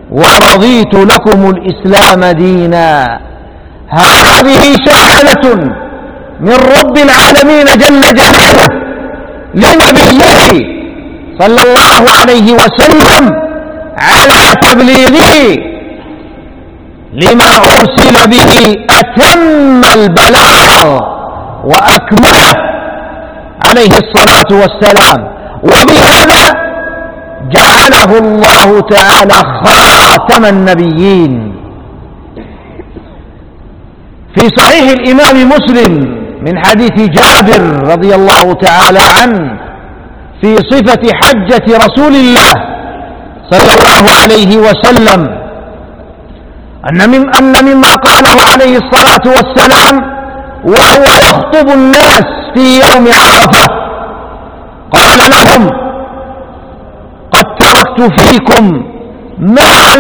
ورضيت لكم الإسلام دينا. هذه شهادة من رب العالمين جل جلاله لنبيه صلى الله عليه وسلم على تبليغه لما أرسل به أتم البلاغ وأكمله عليه الصلاة والسلام، وبهذا جعله الله تعالى خاتم النبيين. في صحيح الإمام مسلم من حديث جابر رضي الله تعالى عنه في صفة حجة رسول الله صلى الله عليه وسلم أن مما قاله عليه الصلاة والسلام وهو يخطب الناس في يوم عرفة قال لهم: قد تركت فيكم ما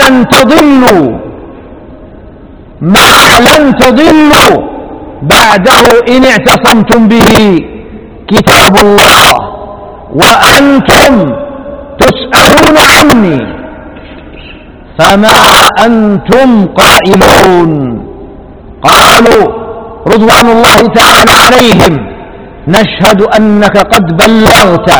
لن تضلوا بعده إن اعتصمتم به، كتاب الله وأنتم تسألون عني فما أنتم قائلون. قالوا رضوان الله تعالى عليهم: نشهد أنك قد بلغت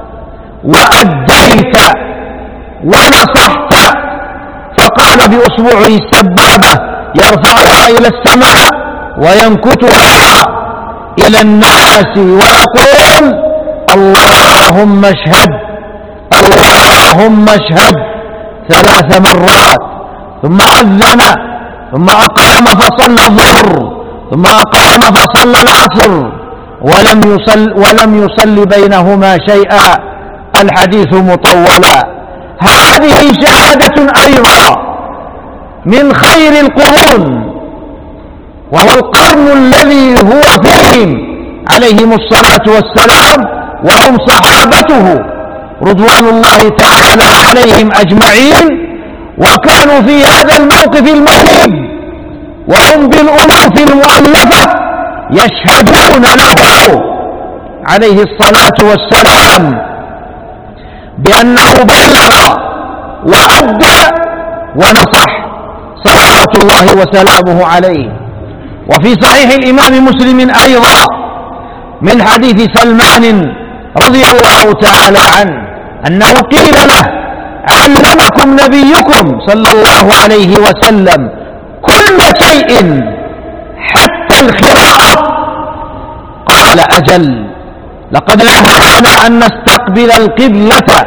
وأديت ونصحت. فقال بأصبعه السبابة يرفعها إلى السماء وينكتها إلى الناس ويقول: اللهم اشهد اللهم اشهد 3 مرات، ثم أذن، ثم أقام فصلى الظهر، ثم أقام فصلى العصر، ولم يصل بينهما شيئا. الحديث مطولا. هذه شهادة أيضا من خير القرون، وهو القرن الذي هو فيهم عليهم الصلاة والسلام، وهم صحابته رضوان الله تعالى عليهم أجمعين، وكانوا في هذا الموقف المهيب وهم بالألوف المؤلفة يشهدون له عليه الصلاة والسلام بأنه بلغ وأدى ونصح صلوات الله وسلامه عليه. وفي صحيح الإمام مسلم أيضا من حديث سلمان رضي الله تعالى عنه أنه قيل له: علمكم نبيكم صلى الله عليه وسلم كل شيء حتى الخراء؟ قال: أجل، لقد نهانا أن نستقبل القبلة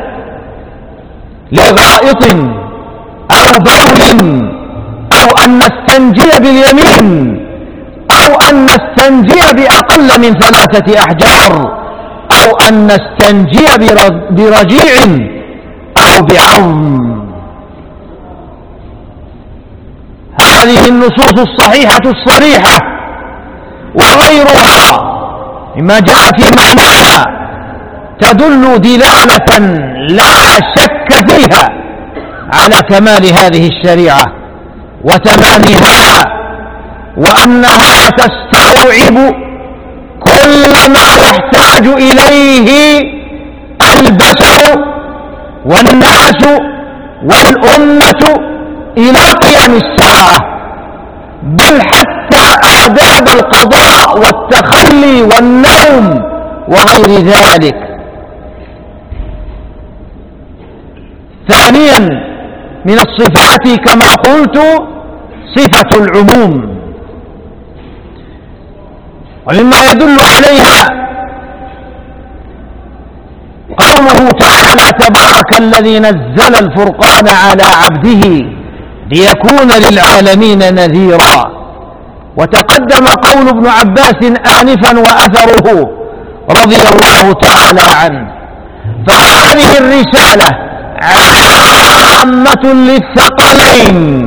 لغائط أو بول، أو أن نستنجي باليمين، أو أن نستنجي بأقل من 3 أحجار، أو أن نستنجي برجيع أو بعظم. هذه النصوص الصحيحة الصريحة وغيرها مما جاء في معناها تدل دلالة لا شك فيها على كمال هذه الشريعة وتمامها، وأنها تستوعب كل ما يحتاج إليه البشر والناس والأمة إلى قيام الساعة، بل حتى آداب القضاء والتخلي والنوم وغير ذلك. ثانيا من الصفات كما قلت صفة العموم، ومما يدل عليها قوله تعالى: تبارك الذي نزل الفرقان على عبده ليكون للعالمين نذيرا. وتقدم قول ابن عباس آنفا وأثره رضي الله تعالى عنه. فهذه الرسالة عامة للثقلين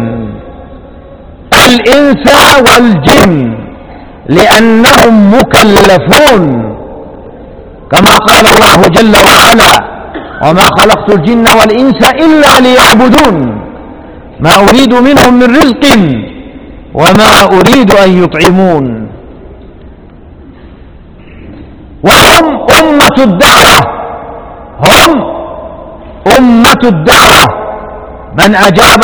الإنس والجن، لأنهم مكلفون كما قال الله جل وعلا: وما خلقت الجن والإنس إلا ليعبدون ما أريد منهم من رزق وما أريد أن يطعمون. وهم أمة الدعوة، هم أمة الدعوة. من أجاب